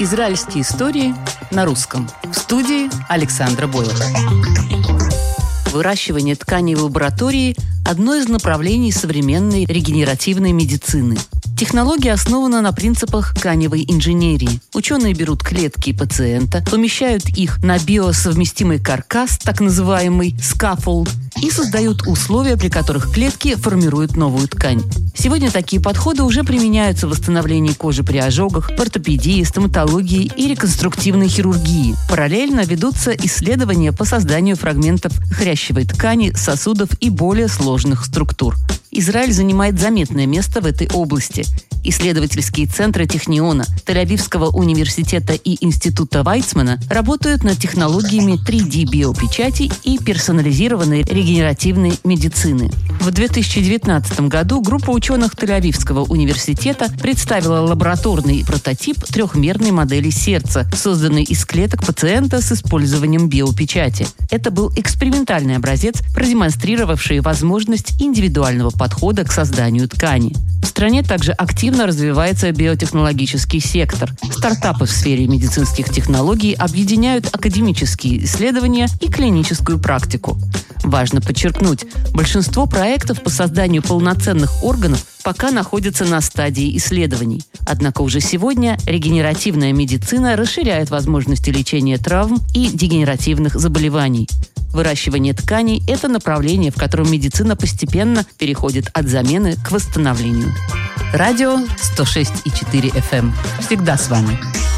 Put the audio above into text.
Израильские истории на русском. В студии Александра Боева. Выращивание тканей в лаборатории – одно из направлений современной регенеративной медицины. Технология основана на принципах тканевой инженерии. Ученые берут клетки пациента, помещают их на биосовместимый каркас, так называемый скаффолд, и создают условия, при которых клетки формируют новую ткань. Сегодня такие подходы уже применяются в восстановлении кожи при ожогах, в ортопедии, стоматологии и реконструктивной хирургии. Параллельно ведутся исследования по созданию фрагментов хрящевой ткани, сосудов и более сложных структур. Израиль занимает заметное место в этой области. Исследовательские центры Техниона, Тель-Авивского университета и Института Вайцмана работают над технологиями 3D-биопечати и персонализированной регенеративной медицины. В 2019 году группа ученых Тель-Авивского университета представила лабораторный прототип трехмерной модели сердца, созданный из клеток пациента с использованием биопечати. Это был экспериментальный образец, продемонстрировавший возможность индивидуального подхода к созданию ткани. В стране также активно развивается биотехнологический сектор. Стартапы в сфере медицинских технологий объединяют академические исследования и клиническую практику. Важно подчеркнуть, большинство проектов по созданию полноценных органов пока находятся на стадии исследований. Однако уже сегодня регенеративная медицина расширяет возможности лечения травм и дегенеративных заболеваний. Выращивание тканей – это направление, в котором медицина постепенно переходит от замены к восстановлению. Радио 106,4 FM. Всегда с вами.